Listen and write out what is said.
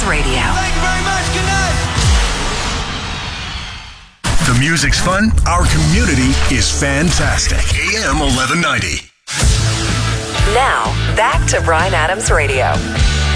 Adams Radio. Thank you very much. Good night. The music's fun. Our community is fantastic. AM 1190. Now, back to Bryan Adams Radio.